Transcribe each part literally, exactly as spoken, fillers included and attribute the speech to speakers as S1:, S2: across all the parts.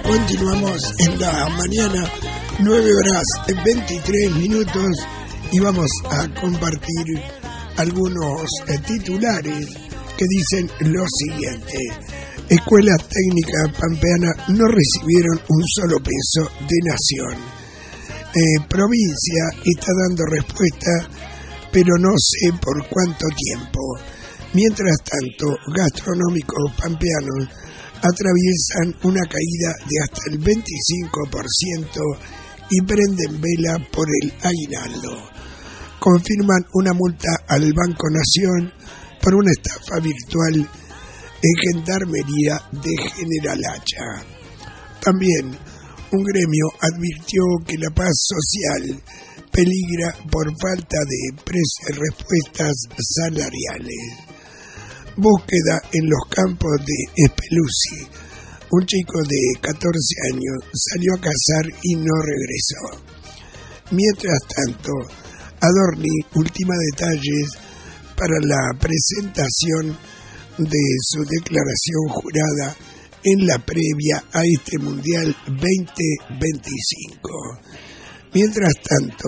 S1: Continuamos en la mañana, nueve horas veintitrés minutos, y vamos a compartir algunos eh, titulares que dicen lo siguiente. Escuelas técnicas pampeanas no recibieron un solo peso de nación. Eh, provincia está dando respuesta, pero no sé por cuánto tiempo. Mientras tanto, gastronómicos pampeanos atraviesan una caída de hasta el veinticinco por ciento y prenden vela por el aguinaldo. Confirman una multa al Banco Nación por una estafa virtual en Gendarmería de General Hacha. También un gremio advirtió que la paz social peligra por falta de pres- respuestas salariales. Búsqueda en los campos de Espeluzzi. Un chico de catorce años salió a cazar y no regresó. Mientras tanto, Adorni ultima detalles para la presentación de su declaración jurada en la previa a este Mundial veinte veinticinco. Mientras tanto,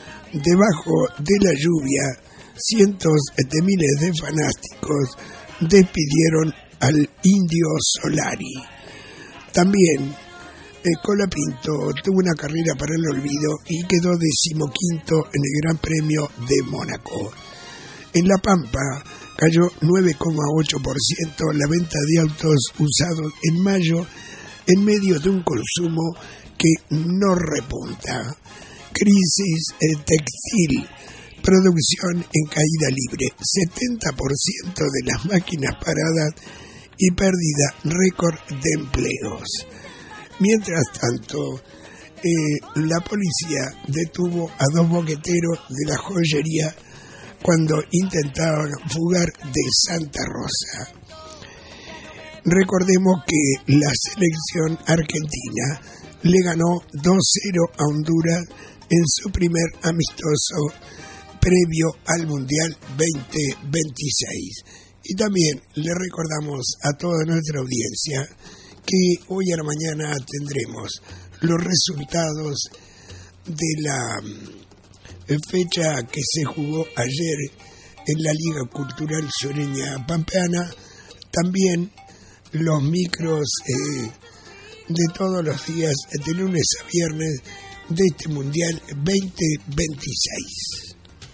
S1: debajo de la lluvia, cientos de miles de fanáticos despidieron al Indio Solari. También eh, Colapinto tuvo una carrera para el olvido y quedó decimoquinto en el Gran Premio de Mónaco. En La Pampa cayó nueve coma ocho por ciento la venta de autos usados en mayo en medio de un consumo que no repunta. Crisis eh, textil. Producción en caída libre, setenta por ciento de las máquinas paradas y pérdida récord de empleos. Mientras tanto, eh, la policía detuvo a dos boqueteros de la joyería cuando intentaban fugar de Santa Rosa. Recordemos que la selección argentina le ganó dos cero a Honduras en su primer amistoso previo al Mundial veinte veintiséis. Y también le recordamos a toda nuestra audiencia que hoy a la mañana tendremos los resultados de la fecha que se jugó ayer en la Liga Cultural Sureña Pampeana, también los micros eh, de todos los días, de lunes a viernes, de este Mundial veinte veintiséis.